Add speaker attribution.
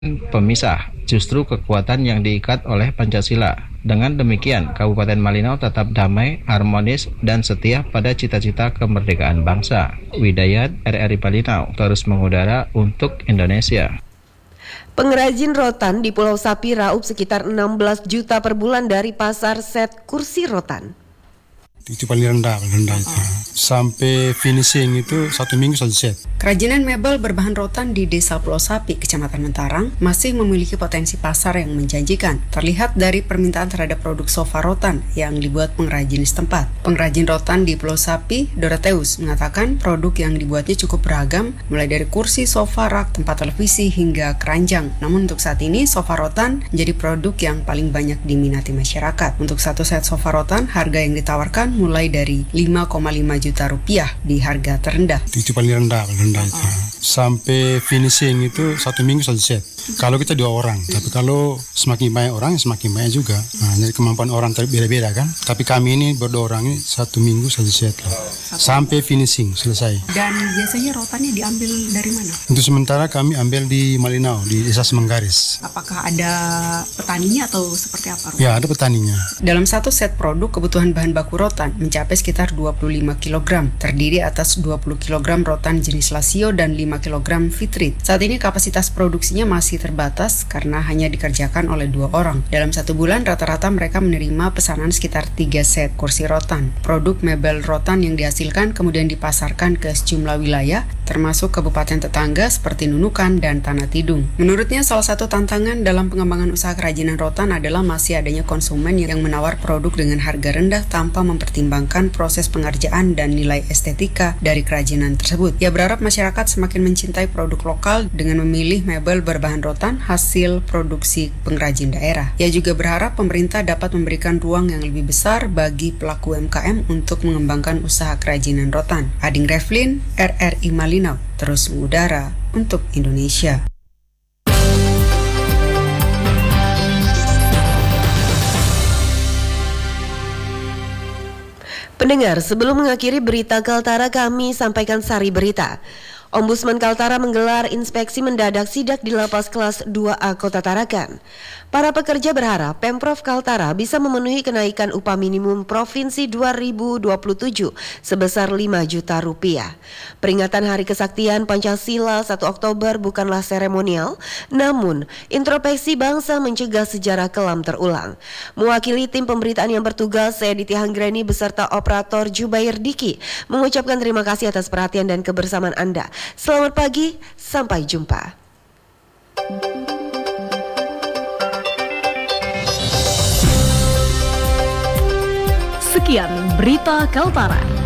Speaker 1: pemisah, justru kekuatan yang diikat oleh Pancasila. Dengan demikian, Kabupaten Malinau tetap damai, harmonis, dan setia pada cita-cita kemerdekaan bangsa. Widayat RRI Malinau terus mengudara untuk Indonesia.
Speaker 2: Pengrajin rotan di Pulau Sapi raup sekitar 16 juta per bulan dari pasar set kursi rotan.
Speaker 3: Itu paling rendah itu. Sampai finishing itu 1 minggu selesai.
Speaker 4: Kerajinan mebel berbahan rotan di Desa Pulau Sapi, Kecamatan Mentarang, masih memiliki potensi pasar yang menjanjikan. Terlihat dari permintaan terhadap produk sofa rotan yang dibuat pengrajin setempat. Pengrajin rotan di Pulau Sapi, Doroteus, mengatakan produk yang dibuatnya cukup beragam, mulai dari kursi, sofa, rak, tempat televisi, hingga keranjang. Namun untuk saat ini, sofa rotan menjadi produk yang paling banyak diminati masyarakat. Untuk satu set sofa rotan, harga yang ditawarkan mulai dari 5,5 juta rupiah di harga terendah.
Speaker 3: Itu paling rendah itu. Sampai finishing itu 1 minggu selesai. Kalau kita 2 orang, tapi kalau semakin banyak orang, semakin banyak juga. Jadi kemampuan orang beda-beda kan. Tapi kami ini berdua orang ini 1 minggu selesai sampai finishing selesai.
Speaker 4: Dan biasanya rotannya diambil dari mana?
Speaker 3: Untuk sementara kami ambil di Malinau, di Desa Semenggaris.
Speaker 4: Apakah ada petaninya atau seperti apa?
Speaker 3: Ya, ada petaninya.
Speaker 4: Dalam satu set produk, kebutuhan bahan baku rotan mencapai sekitar 25 kg, terdiri atas 20 kg rotan jenis lasio dan 5 kg fitrit. Saat ini kapasitas produksinya masih terbatas karena hanya dikerjakan oleh 2 orang. Dalam 1 bulan, rata-rata mereka menerima pesanan sekitar 3 set kursi rotan. Produk mebel rotan yang dihasilkan kemudian dipasarkan ke sejumlah wilayah, termasuk kabupaten tetangga seperti Nunukan dan Tanah Tidung. Menurutnya, salah satu tantangan dalam pengembangan usaha kerajinan rotan adalah masih adanya konsumen yang menawar produk dengan harga rendah tanpa mempertimbangkan proses pengerjaan dan nilai estetika dari kerajinan tersebut. Ia berharap masyarakat semakin mencintai produk lokal dengan memilih mebel berbahan rotan hasil produksi pengrajin daerah. Ia juga berharap pemerintah dapat memberikan ruang yang lebih besar bagi pelaku UMKM untuk mengembangkan usaha kerajinan rotan. Ading Reflin, RRI Malinau, terus mengudara untuk Indonesia.
Speaker 2: Pendengar, sebelum mengakhiri berita Kaltara, kami sampaikan sari berita. Ombudsman Kaltara menggelar inspeksi mendadak sidak di Lapas Kelas 2A Kota Tarakan. Para pekerja berharap Pemprov Kaltara bisa memenuhi kenaikan upah minimum Provinsi 2027 sebesar 5 juta rupiah. Peringatan Hari Kesaktian Pancasila 1 Oktober bukanlah seremonial, namun introspeksi bangsa mencegah sejarah kelam terulang. Mewakili tim pemberitaan yang bertugas, saya Diti Hanggreni beserta operator Jubair Diki mengucapkan terima kasih atas perhatian dan kebersamaan Anda. Selamat pagi, sampai jumpa.
Speaker 5: Sekian berita Kaltara.